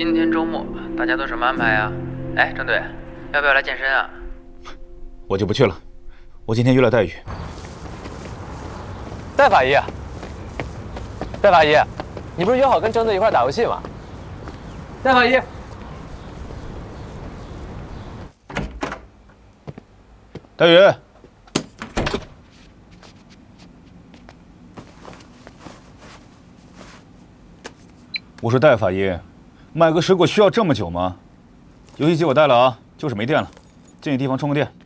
今天周末，大家都什么安排呀？哎，郑队，要不要来健身啊？ 我就不去了，我今天约了戴宇。 戴法医，戴法医，你不是约好跟郑队一块打游戏吗？戴法医， 戴宇，我说戴法医，买个水果需要这么久吗？游戏机我带了啊，就是没电了，建议地方充个电。